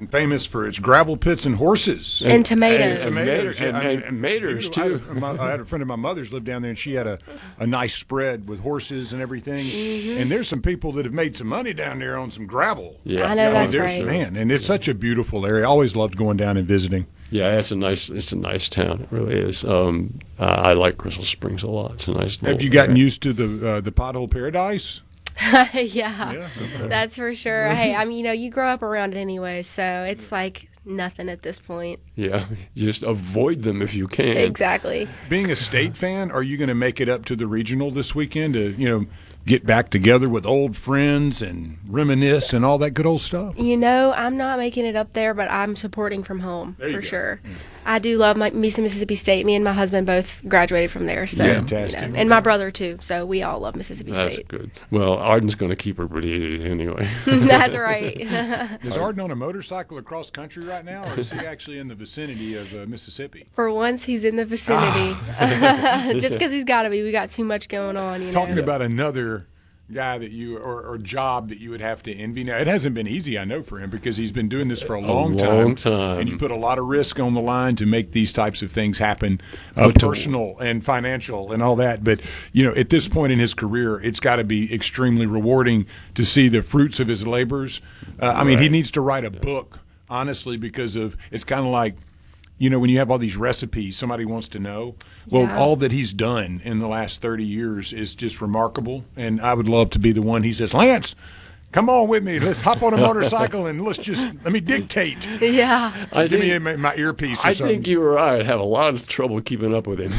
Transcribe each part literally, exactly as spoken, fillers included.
famous for its gravel pits and horses. And, and tomatoes. And tomatoes, and, yeah. and, I mean, and maters, I had, too. a, I had a friend of my mother's lived down there, and she had a, a nice spread with horses and everything. Mm-hmm. And there's some people that have made some money down there on some gravel. Yeah, I know I that's mean, right. Man, and it's such a beautiful area. I always loved going down and visiting. Yeah, it's a nice, it's a nice town. It really is. Um, uh, I like Crystal Springs a lot. It's a nice. Have you gotten used to the uh, the pothole paradise? yeah, Yeah, okay. that's for sure. Hey, I mean, you know, you grow up around it anyway, so it's like nothing at this point. Yeah, just avoid them if you can. Exactly. Being a state fan, are you going to make it up to the regional this weekend to, you know, get back together with old friends and reminisce and all that good old stuff? You know, I'm not making it up there, but I'm supporting from home There you for go. sure. I do love my me some Mississippi State. Me and my husband both graduated from there, so Yeah. you Fantastic. know, and my brother too. So we all love Mississippi That's State. good. Well, Arden's going to keep her pretty anyway. That's right. Is Arden on a motorcycle across country right now, or is he actually in the vicinity of uh, Mississippi? For once, he's in the vicinity. Just because he's got to be. We got too much going on, you know. Talking about another guy that you or, or job that you would have to envy. Now, it hasn't been easy, I know, for him because he's been doing this for a long, long time, time. and you put a lot of risk on the line to make these types of things happen, uh, But to- personal and financial and all that. But you know, at this point in his career, it's got to be extremely rewarding to see the fruits of his labors. Uh, I mean, he Right. needs to write a book, honestly, because of it's kind of like, you know, when you have all these recipes, somebody wants to know. Well, Yeah. all that he's done in the last thirty years is just remarkable. And I would love to be the one he says, Lance, come on with me. Let's hop on a motorcycle and let's just, let me dictate. Yeah. I Give think, me a, my earpiece or I something. think you or I would have a lot of trouble keeping up with him.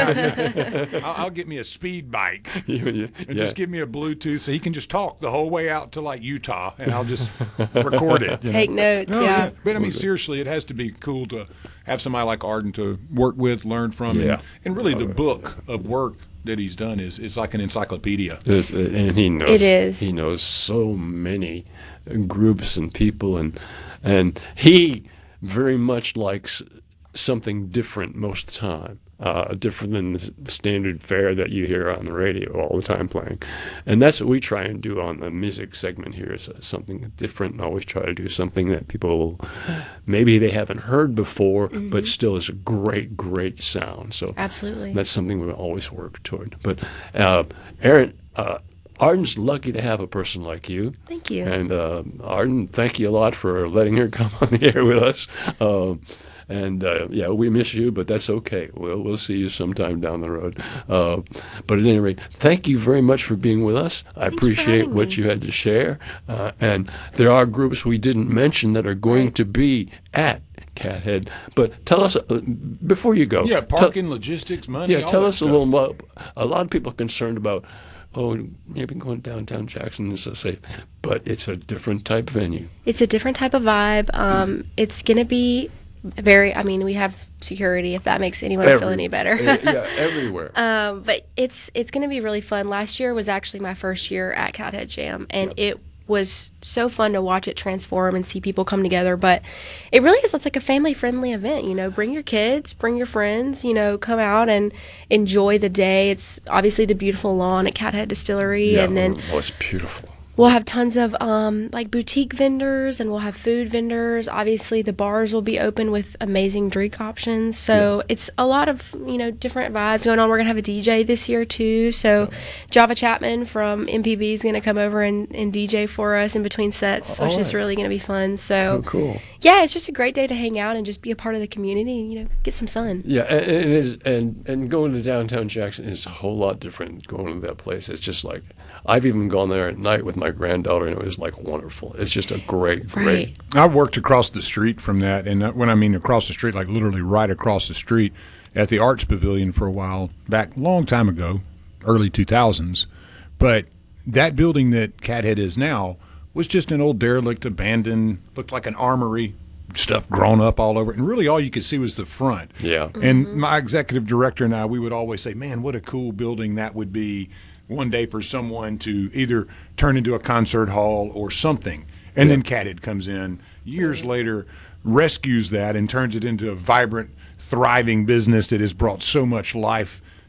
I'll, I'll get me a speed bike You- you- and yeah. just give me a Bluetooth so he can just talk the whole way out to like Utah and I'll just record it. you Take know? notes, No, yeah. But I mean, seriously, it has to be cool to have somebody like Arden to work with, learn from, Yeah. and, and really the book of work that he's done is it's like an encyclopedia. This- and he knows It is. he knows so many groups and people, and and he very much likes something different most of the time, uh, different than the standard fare that you hear on the radio all the time playing. And that's what we try and do on the music segment here, is uh, something different, and always try to do something that people maybe they haven't heard before, but still is a great, great sound. So Absolutely. that's something we always work toward. But uh, Aaron, uh, Arden's lucky to have a person like you. Thank you. And uh, Arden, thank you a lot for letting her come on the air with us. Um, and uh, yeah, we miss you, but that's okay. We'll we'll see you sometime down the road. Uh, but at any rate, thank you very much for being with us. I you for appreciate having what me. you had to share. Uh, and there are groups we didn't mention that are going Right. to be at Cathead. But tell us uh, before you go. Yeah, tell- parking, logistics, money. yeah, all tell that us a stuff. little about. A lot of people are concerned about, oh, maybe going downtown Jackson is so safe, but it's a different type venue. It's a different type of vibe. Um, it's going to be very, I mean, we have security, if that makes anyone feel Every- any better. eh, yeah, everywhere. Um, but it's it's going to be really fun. Last year was actually my first year at Cathead Jam, and it was so fun to watch it transform and see people come together. But it really is, it's like a family-friendly event, you know. Bring your kids, bring your friends, you know, come out and enjoy the day. It's obviously the beautiful lawn at Cathead Distillery, yeah, and then oh, it's beautiful. we'll have tons of um, like boutique vendors, and we'll have food vendors. Obviously, the bars will be open with amazing drink options. So it's a lot of, you know, different vibes going on. We're gonna have a D J this year too. So Java Chapman from M P B is gonna come over and, and D J for us in between sets, which is Alright. really gonna be fun. So Oh, cool. yeah, it's just a great day to hang out and just be a part of the community and, you know, get some sun. Yeah, and, and it is, and and going to downtown Jackson is a whole lot different. Going to that place, it's just like I've even gone there at night with my granddaughter, and it was like wonderful. It's just a great, great. Right. I worked across the street from that, and when I mean across the street, like literally right across the street at the Arts Pavilion for a while, back a long time ago, early two thousands. But that building that Cathead is now was just an old derelict, abandoned, looked like an armory, stuff grown up all over it. And really all you could see was the front. Yeah. And my executive director and I, we would always say, man, what a cool building that would be one day for someone to either turn into a concert hall or something. And then Cathead comes in years later, rescues that and turns it into a vibrant, thriving business that has brought so much life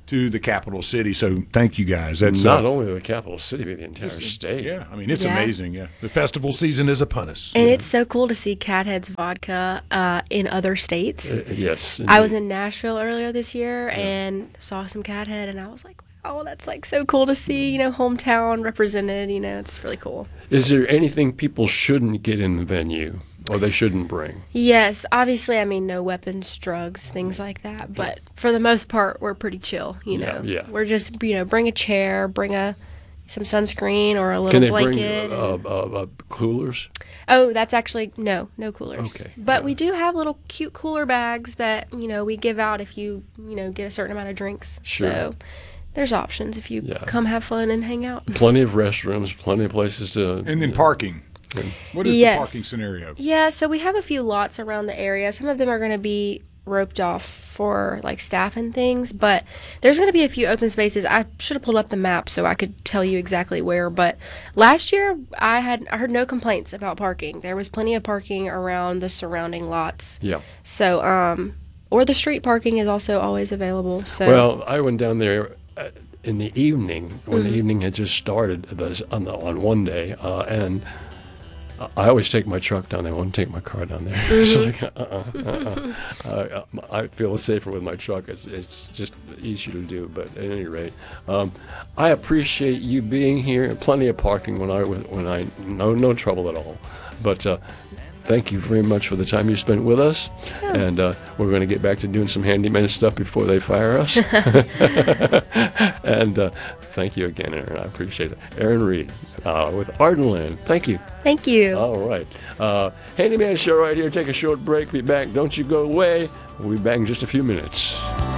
to the capital city. So thank you guys. That's Not uh, only the capital city, but the entire state. yeah. I mean, it's Yeah. amazing. Yeah, the festival season is upon us. And it's so cool to see Cathead's vodka uh, in other states. Uh, yes. I was indeed. in Nashville earlier this year and saw some Cathead, and I was like, wow, that's like so cool to see, you know, hometown represented. You know, it's really cool. Is there anything people shouldn't get in the venue or they shouldn't bring? Yes, obviously, I mean, no weapons, drugs, things like that. But for the most part, we're pretty chill, you Yeah, know. yeah. We're just, you know, bring a chair, bring a some sunscreen or a little Can they blanket. bring uh, uh, uh, coolers? Oh, that's actually, no, no coolers. Okay, But yeah. we do have little cute cooler bags that, you know, we give out if you, you know, get a certain amount of drinks. Sure. So there's options if you Yeah. come have fun and hang out. Plenty of restrooms, plenty of places to. And then parking. What is Yes. the parking scenario? Yeah, so we have a few lots around the area. Some of them are going to be roped off for like staff and things, but there's going to be a few open spaces. I should have pulled up the map so I could tell you exactly where, but last year I had I heard no complaints about parking. There was plenty of parking around the surrounding lots. Yeah. So um or the street parking is also always available. So Well, I went down there uh, in the evening when Mm-hmm. the evening had just started the, on, the, on one day, uh, and I always take my truck down there. I won't take my car down there. It's like, uh-uh, uh-uh. uh, I feel safer with my truck. It's, it's just easier to do. But at any rate, um, I appreciate you being here. Plenty of parking when I was when I no no trouble at all. But uh, thank you very much for the time you spent with us. And uh, we're going to get back to doing some handyman stuff before they fire us. And uh, thank you again, Aaron. I appreciate it. Aaron Reed uh, with Ardenland. Thank you. thank you. All right. Uh, Handyman show right here. Take a short break. Be back. Don't you go away. We'll be back in just a few minutes.